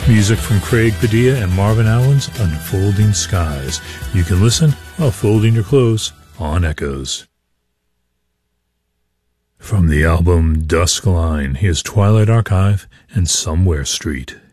Music from Craig Padilla and Marvin Allen's Unfolding Skies. You can listen while folding your clothes on Echoes. From the album Dusk Line, here's Twilight Archive and Somewhere Street.